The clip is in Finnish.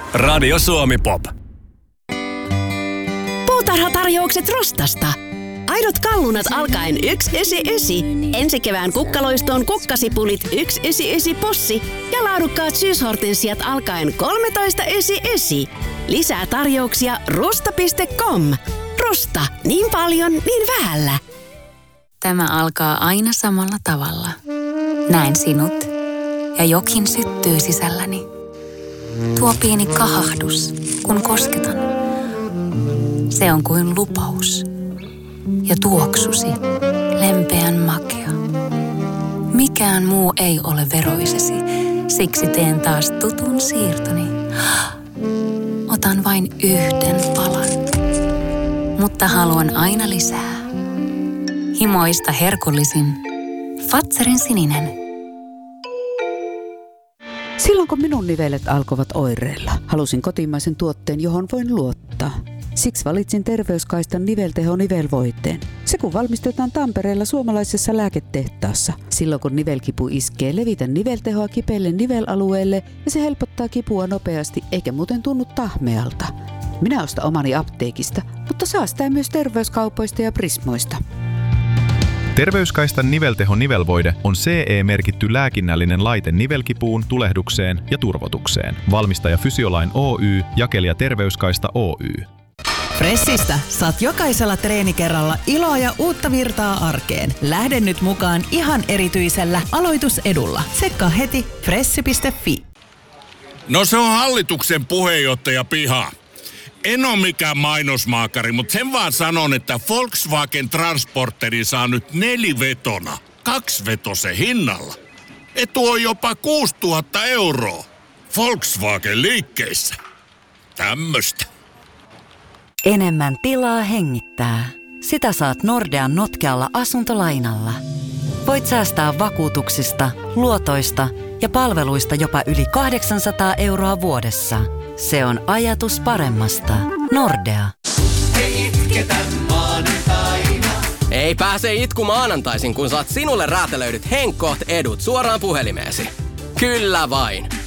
Radio Suomi Pop. Puutarhatarjoukset Rostasta. Aidot kallunat alkaen 1,99. Ensi kevään kukkaloistoon kukkasipulit 1,99 possi ja laadukkaat syyshortensiat alkaen 13,99. Lisää tarjouksia rosta.com. Rosta. Niin paljon, niin vähällä. Tämä alkaa aina samalla tavalla. Näen sinut ja jokin syttyy sisälläni. Tuo pieni kahahdus, kun kosketan. Se on kuin lupaus. Ja tuoksusi, lempeän makea. Mikään muu ei ole veroisesi, siksi teen taas tutun siirtoni. Otan vain yhden palan, mutta haluan aina lisää. Himoista herkullisin Fazerin sininen. Silloin kun minun nivelet alkoivat oireilla, halusin kotimaisen tuotteen, johon voin luottaa. Siksi valitsin Terveyskaistan nivelteho-nivelvoiteen. Se kun valmistetaan Tampereella suomalaisessa lääketehtaassa. Silloin kun nivelkipu iskee, levitä niveltehoa kipeille nivelalueelle ja se helpottaa kipua nopeasti eikä muuten tunnu tahmealta. Minä ostan omani apteekista, mutta saa sitä myös terveyskaupoista ja Prismoista. Terveyskaistan nivelteho-nivelvoide on CE-merkitty lääkinnällinen laite nivelkipuun, tulehdukseen ja turvotukseen. Valmistaja Fysiolain Oy, jakelija Terveyskaista Oy. Fressistä saat jokaisella treenikerralla iloa ja uutta virtaa arkeen. Lähde nyt mukaan ihan erityisellä aloitusedulla. Tsekkaa heti fressi.fi. No se on hallituksen puheenjohtaja Piha. En ole mikään mainosmaakari, mutta sen vaan sanon, että Volkswagen Transporteri saa nyt 4-vetona 2-vetosen hinnalla. Etu on jopa 6 000 €. Volkswagen liikkeissä. Tämmöstä. Enemmän tilaa hengittää. Sitä saat Nordean notkealla asuntolainalla. Voit säästää vakuutuksista, luotoista ja palveluista jopa yli 800 € vuodessa. Se on ajatus paremmasta. Nordea. Ei itketä maanantaina. Ei pääse itku maanantaisin, kun saat sinulle räätälöidyt Henkkoht edut suoraan puhelimeesi. Kyllä vain.